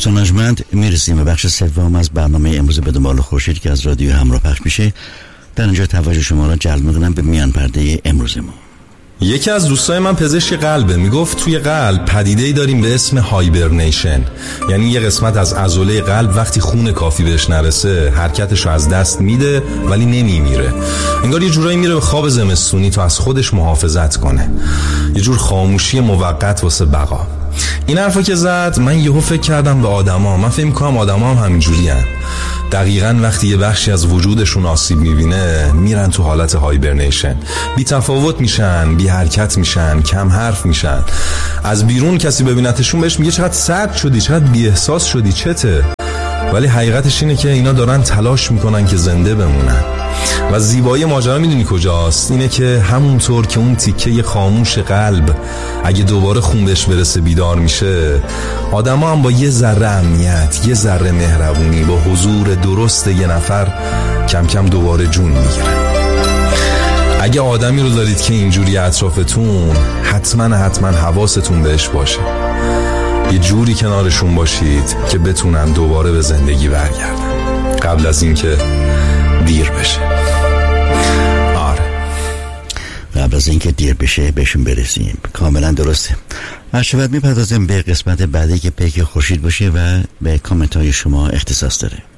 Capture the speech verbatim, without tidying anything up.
دوستان میرسیم به بخش سوم از برنامه امروز به دنبال خورشید که از رادیو همراه پخش میشه. در اینجا توجه شما را جلب میکنم به میان پرده امروز ما. یکی از دوستای من پزشک قلبه، میگفت توی قلب پدیده‌ای داریم به اسم هایبرنیشن، یعنی یه قسمت از عضله قلب وقتی خون کافی بهش نرسه حرکتشو از دست میده ولی نمیمیره. انگار یه جورایی میره به خواب زمستونی تا از خودش محافظت کنه، یه جور خاموشی موقت واسه بقا. این حرفا که زد من یهو فکر کردم به آدما. من فکر می‌کنم آدما هم همینجوری هن. دقیقاً وقتی یه بخشی از وجودشون آسیب می‌بینه میرن تو حالت هایبرنیشن، بی تفاوت میشن، بی حرکت میشن، کم حرف میشن. از بیرون کسی ببینتشون بهش میگه چقدر سرد شدی، چقدر بی احساس شدی، چته؟ ولی حقیقتش اینه که اینا دارن تلاش میکنن که زنده بمونن. و زیبایی ماجرا میدونی کجاست؟ اینه که همونطور که اون تیکه خاموش قلب اگه دوباره خون بهش برسه بیدار میشه، آدما هم با یه ذره امنیت، یه ذره مهربونی، با حضور درست یه نفر کم کم دوباره جون میگیرن. اگه آدمی رو دارید که اینجوری اطرافتون، حتما حتما حواستون بهش باشه، یه جوری کنارشون باشید که بتونن دوباره به زندگی برگردن قبل از اینکه دیر بشه. آره، قبل از اینکه دیر بشه بهشون برسیم. کاملا درسته. عشقت میپردازیم به قسمت بعدی که پیک خورشید باشه و به کامنت های شما اختصاص داره.